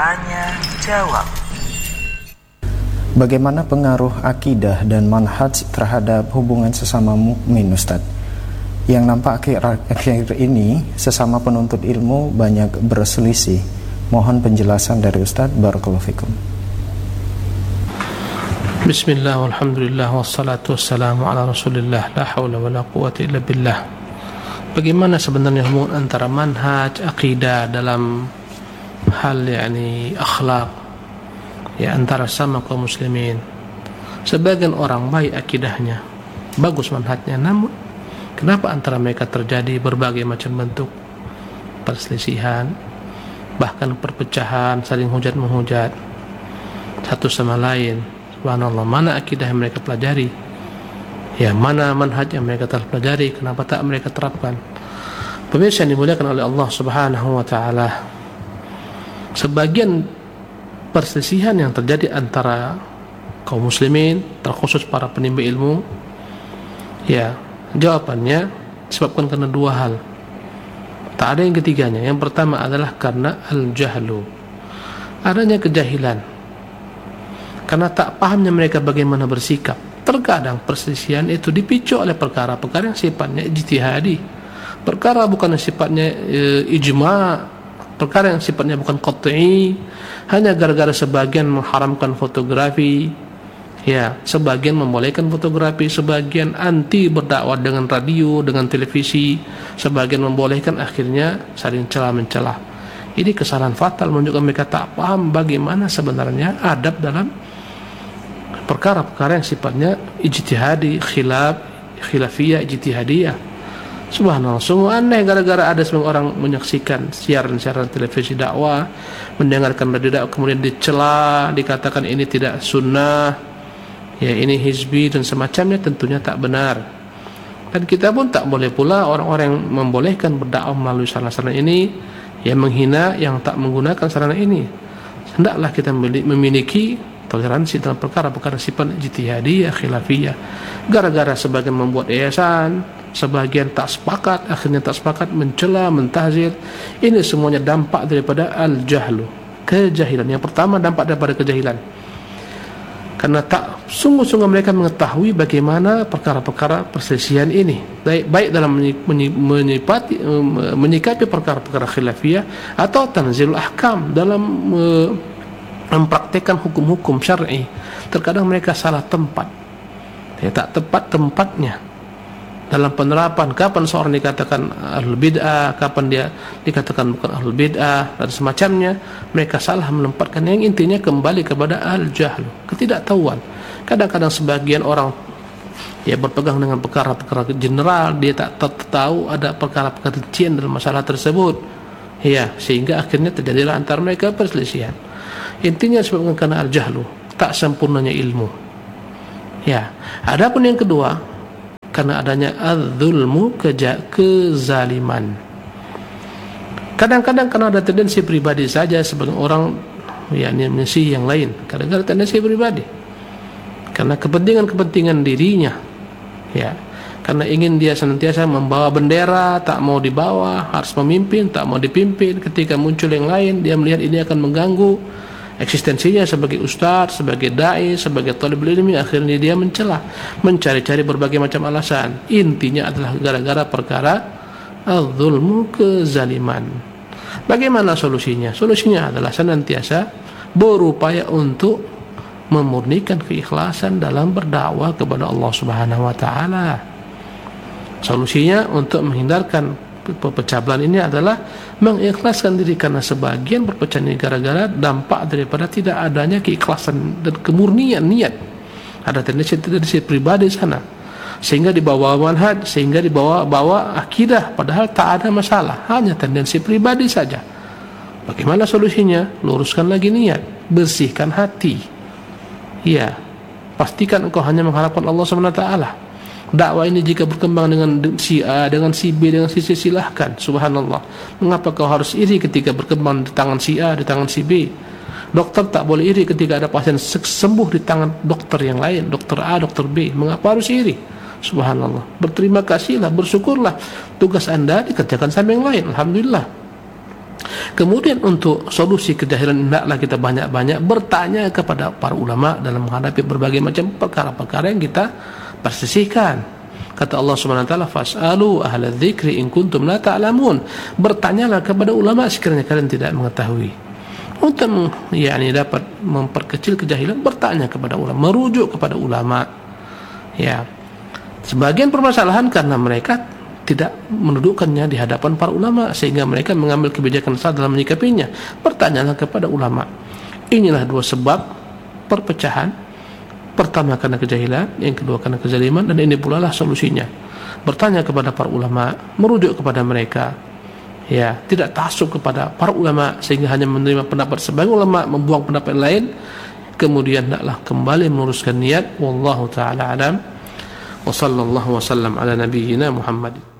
Tanya jawab. Bagaimana pengaruh akidah dan manhaj terhadap hubungan sesama mukmin, Ustaz? Yang nampak akhir-akhir ini sesama penuntut ilmu banyak berselisih. Mohon penjelasan dari Ustaz. Barakallahu fikum. Bismillah, walhamdulillah, wassalatu wassalamu ala rasulillah, la hawla wa la quwata illa billah. Bagaimana sebenarnya hubungan antara manhaj, akidah dalam hal akhlak antara sama kaum muslimin? Sebagian orang baik akidahnya, bagus manhajnya, namun kenapa antara mereka terjadi berbagai macam bentuk perselisihan, bahkan perpecahan, saling hujat-menghujat satu sama lain? Subhanallah, mana akidah yang mereka pelajari? Mana manhaj yang mereka telah pelajari? Kenapa tak mereka terapkan? Pemirsa yang dimuliakan oleh Allah Subhanahu wa taala, sebagian perselisihan yang terjadi antara kaum muslimin, terkhusus para penimba ilmu, jawabannya disebabkan karena dua hal. Tak ada yang ketiganya. Yang pertama adalah karena al-jahlu, adanya kejahilan. Karena tak pahamnya mereka bagaimana bersikap. Terkadang perselisihan itu dipicu oleh perkara-perkara yang sifatnya ijtihadi, perkara bukan yang sifatnya ijma', perkara yang sifatnya bukan qat'i, hanya gara-gara sebagian mengharamkan fotografi, sebagian membolehkan fotografi, sebagian anti berdakwah dengan radio, dengan televisi, sebagian membolehkan, akhirnya saling celah-mencelah. Ini kesalahan fatal, menunjukkan mereka tak paham bagaimana sebenarnya adab dalam perkara-perkara yang sifatnya ijtihadi, khilafiyah, ijtihadiyah. Subhanallah, sungguh aneh gara-gara ada sebagian orang menyaksikan siaran-siaran televisi dakwah, mendengarkan radio dakwah, kemudian dicela, dikatakan ini tidak sunnah, ini hizbi dan semacamnya. Tentunya tak benar. Dan kita pun tak boleh pula orang-orang yang membolehkan berdakwah melalui sarana-sarana ini menghina yang tak menggunakan sarana ini. Hendaklah kita memiliki toleransi dalam perkara-perkara sifat ijtihadiyah, khilafiyah. Gara-gara sebagian membuat yayasan, sebagian tak sepakat, akhirnya tak sepakat, mencela, mentahzir. Ini semuanya dampak daripada al-jahlu, kejahilan. Yang pertama, dampak daripada kejahilan, karena tak sungguh-sungguh mereka mengetahui bagaimana perkara-perkara perselisihan ini, baik dalam menyikapi perkara-perkara khilafiyah atau tanzilul ahkam, dalam mempraktekkan hukum-hukum syar'i. Terkadang mereka salah tempat, tak tepat tempatnya dalam penerapan. Kapan seorang dikatakan ahlul bid'ah, kapan dia dikatakan bukan ahlul bid'ah, dan semacamnya. Mereka salah menempatkan, yang intinya kembali kepada al-jahlu, ketidaktahuan. Kadang-kadang sebagian orang berpegang dengan perkara-perkara general, dia tak tahu ada perkara-perkara rincian dalam masalah tersebut, sehingga akhirnya terjadilah antara mereka perselisihan. Intinya disebabkan karena al-jahlu, tak sempurnanya ilmu. Adapun yang kedua, karena adanya az-zulmu, kezaliman. Kadang-kadang karena ada tendensi pribadi saja sebagian orang mengisi yang lain, kadang-kadang tendensi pribadi karena kepentingan dirinya, karena ingin dia senantiasa membawa bendera, tak mau dibawa, harus memimpin, tak mau dipimpin. Ketika muncul yang lain, dia melihat ini akan mengganggu eksistensinya sebagai ustaz, sebagai dai, sebagai talibul ilmi. Akhirnya dia mencari-cari berbagai macam alasan. Intinya adalah gara-gara perkara az-zulmu, kezaliman. Bagaimana solusinya? Solusinya adalah senantiasa berupaya untuk memurnikan keikhlasan dalam berdakwah kepada Allah Subhanahu wa taala. Solusinya untuk menghindarkan pecah belah ini adalah mengikhlaskan diri, karena sebagian perpecahan ini gara-gara dampak daripada tidak adanya keikhlasan dan kemurnian niat. Ada tendensi pribadi sana, sehingga dibawa manhaj, sehingga dibawa akidah, padahal tak ada masalah, hanya tendensi pribadi saja. Bagaimana solusinya? Luruskan lagi niat, bersihkan hati. Pastikan engkau hanya mengharapkan Allah Subhanahu wa taala. Dakwah ini jika berkembang dengan si A, dengan si B, dengan si C, silahkan. Subhanallah, mengapa kau harus iri ketika berkembang di tangan si A, di tangan si B? Dokter tak boleh iri ketika ada pasien sembuh di tangan dokter yang lain, dokter A, dokter B. Mengapa harus iri? Subhanallah, berterima kasihlah, bersyukurlah. Tugas anda dikerjakan sama yang lain, alhamdulillah. Kemudian untuk solusi kejahilan, hendaklah kita banyak-banyak bertanya kepada para ulama dalam menghadapi berbagai macam perkara-perkara yang kita persisihkan. Kata Allah Subhanahu wa taala, "Fas'alu ahla dzikri in kuntum la ta'lamun." Bertanyalah kepada ulama sekiranya kalian tidak mengetahui. Untuk dapat memperkecil kejahilan, bertanya kepada ulama, merujuk kepada ulama. Ya. Sebagian permasalahan karena mereka tidak mendudukkannya di hadapan para ulama sehingga mereka mengambil kebijakan salah dalam menyikapinya. Bertanyalah kepada ulama. Inilah dua sebab perpecahan. Pertama karena kejahilan, yang kedua karena kezaliman, dan ini pula lah solusinya. Bertanya kepada para ulama, merujuk kepada mereka. Ya, tidak taksub kepada para ulama sehingga hanya menerima pendapat sebagian ulama, membuang pendapat lain. Kemudian hendaklah kembali meluruskan niat. Wallahu taala alam. Wa sallallahu wasallam ala nabiyyina Muhammad.